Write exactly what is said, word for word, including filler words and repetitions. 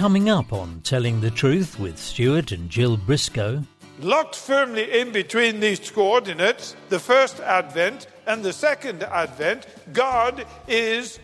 Coming up on Telling the Truth with Stuart and Jill Briscoe. Locked firmly in between these coordinates, the first advent and the second advent, God is